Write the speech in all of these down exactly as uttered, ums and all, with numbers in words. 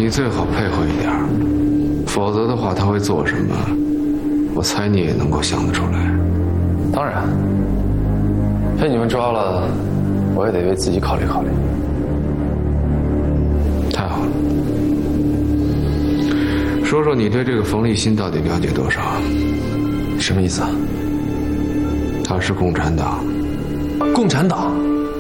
你最好配合一点，否则的话他会做什么，我猜你也能够想得出来。 当然，被你们抓了，我也得为自己考虑考虑。 太好了，说说你对这个冯立新到底了解多少？ 什么意思啊？ 他是共产党。 共产党？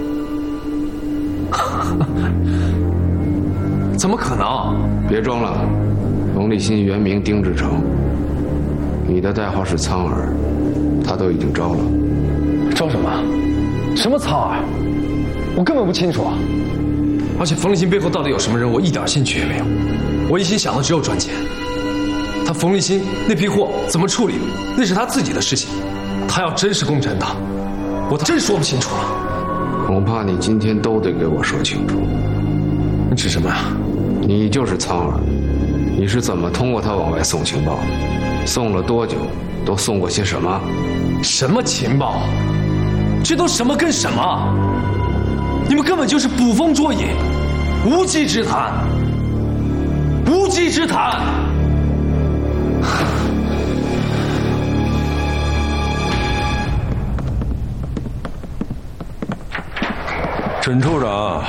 怎么可能？ 别装了，冯立新原名丁志成，你的代号是苍耳，他都已经招了。 招什么？什么苍耳？我根本不清楚啊！而且冯立新背后到底有什么人，我一点兴趣也没有。我一心想的只有赚钱。他冯立新那批货怎么处理，那是他自己的事情。他要真是共产党，我真说不清楚了。 恐怕你今天都得给我说清楚。 你指什么呀？ 你就是苍耳，你是怎么通过他往外送情报的？送了多久？都送过些什么？ 什么情报？这都什么跟什么？你们根本就是捕风捉影，无稽之谈，无稽之谈。 沈处长，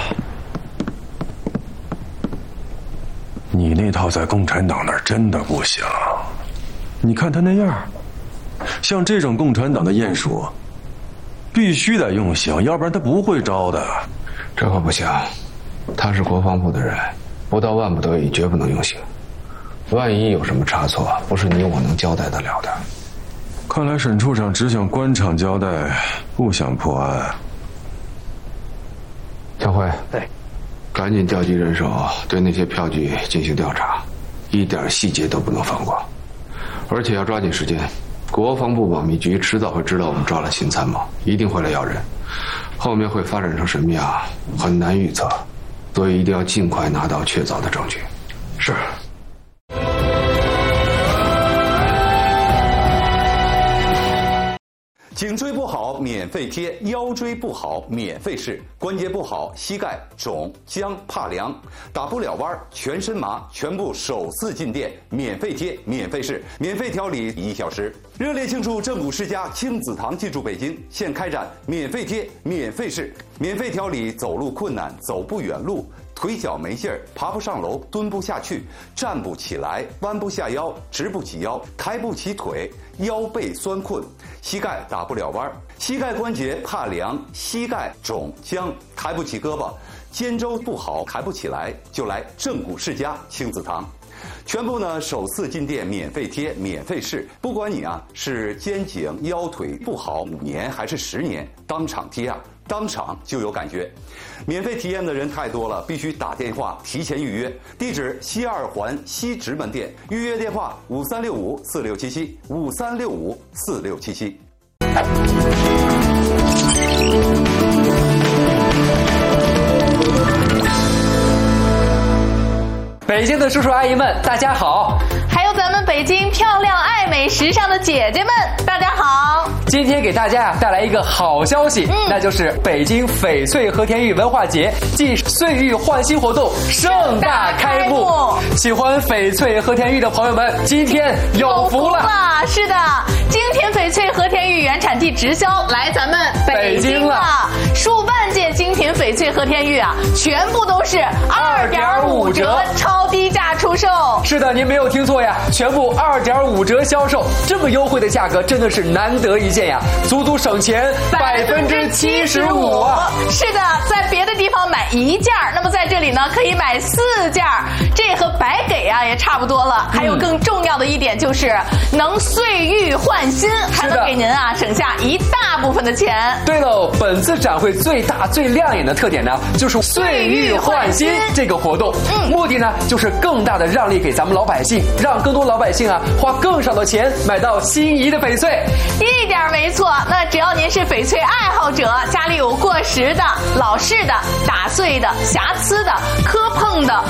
你那套在共产党那儿真的不行。你看他那样，像这种共产党的鼹鼠，必须得用刑，要不然他不会招的。 这可不行，他是国防部的人，不到万不得已绝不能用刑。万一有什么差错，不是你我能交代得了的。 看来沈处长只想官场交代，不想破案。 小辉， 对， 赶紧调集人手，对那些票据进行调查，一点细节都不能放过，而且要抓紧时间。国防部保密局迟早会知道我们抓了新参谋，一定会来要人。后面会发展成什么样，很难预测，所以一定要尽快拿到确凿的证据。 是。 颈椎不好免费贴，腰椎不好免费试，关节不好膝盖肿僵怕凉打不了弯全身麻，全部首次进店免费贴免费试，免费调理一小时。热烈庆祝正骨世家亲子堂进驻北京，现开展免费贴免费试，免费调理走路困难走不远路，腿脚没劲儿，爬不上楼，蹲不下去，站不起来，弯不下腰，直不起腰，抬不起腿，腰背酸困，膝盖打不了弯，膝盖关节怕凉，膝盖肿僵，抬不起胳膊，肩周不好，抬不起来，就来正骨世家亲子堂。全部呢首次进店免费贴免费试，不管你啊是肩颈腰腿不好五年还是十年，当场贴啊当场就有感觉。免费体验的人太多了，必须打电话提前预约。地址西二环西直门店，预约电话五三六五四六七七五三六五四六七七。 北京的叔叔阿姨们，大家好！ 还有咱们北京漂亮、爱美、时尚的姐姐们，大家好！ 今天给大家呀带来一个好消息，嗯、那就是北京翡翠和田玉文化节暨岁玉焕新活动盛大开幕。喜欢翡翠和田玉的朋友们，今天有福了！ 是的，精品翡翠和田玉原产地直销来咱们北京了，数万件精品翡翠和田玉啊，全部都是二点五折超低价出售。 是的，您没有听错呀，全部二点五折销售，这么优惠的价格真的是难得一见呀，足足省钱百分之七十五。 是的，在别的地方买一件，那么在这里呢可以买四件，这和白给啊也差不多了。还有更重要的一点就是能岁玉焕新，还能给您啊省下一大部分的钱。 对喽，本次展会最大最亮眼的特点呢，就是岁玉焕新这个活动，嗯，目的呢就是更大的让利给咱们老百姓，让更多老百姓啊花更少的钱买到心仪的翡翠。 一点没错，那只要您是翡翠爱好者，家里有过时的、老式的、打碎的、瑕疵的、磕碰的、破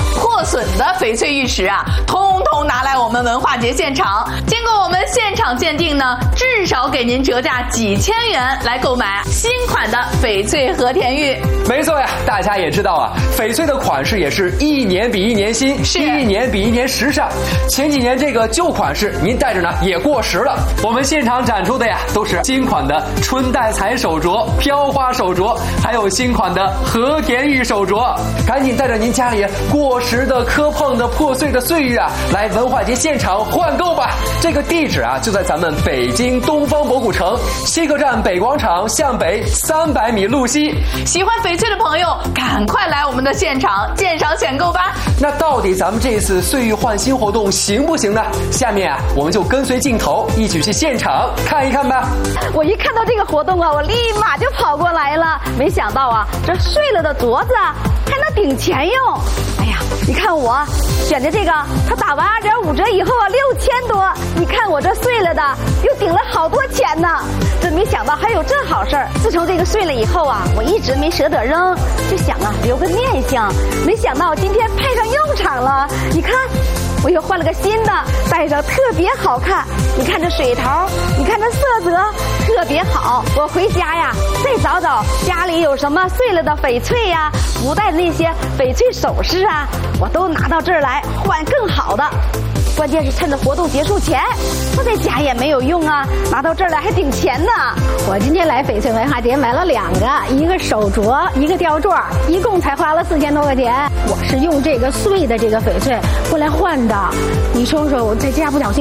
破损的翡翠玉石啊，通通拿来我们文化节现场。经过我们现场鉴定呢，至少给您折价几千元来购买新款的翡翠和田玉。 没错呀，大家也知道啊，翡翠的款式也是一年比一年新， 是一年比一年时尚。前几年这个旧款式您戴着呢也过时了，我们现场展出的呀都是新款的春带彩手镯、飘花手镯，还有新款的和田玉手镯。赶紧带着您家里过时的、磕碰的、破碎的岁玉啊，来文化节现场换购吧。这个地址啊就在咱们北京东方博古城西客站北广场向北三百米路西。 喜欢翡翠的朋友，赶快来我们的现场鉴赏选购吧。 那到底咱们这次岁玉换新活动行不行呢？下面啊，我们就跟随镜头一起去现场看一看吧。 我一看到这个活动啊，我立马就跑过来了。没想到啊，这碎了的镯子啊，还能顶钱用。哎呀，你看我选的这个，它打完二点五折以后啊，六千多。你看我这碎了的，又顶了好多钱呢。这没想到还有这好事儿。自从这个碎了以后啊，我一直没舍得扔，就想啊留个念想。没想到今天派上用场了。你看，我又换了个新的，戴上特别好看。你看这水头，你看这色泽特别好。我回家呀，再找找家里有什么碎了的翡翠呀、不戴的那些翡翠首饰啊，我都拿到这儿来换更好的。关键是趁着活动结束前，我在家也没有用啊，拿到这儿来还顶钱呢。 我今天来翡翠文化节买了两个，一个手镯，一个吊坠，一共才花了四千多块钱。我是用这个碎的这个翡翠过来换的。你说说，我在家不小心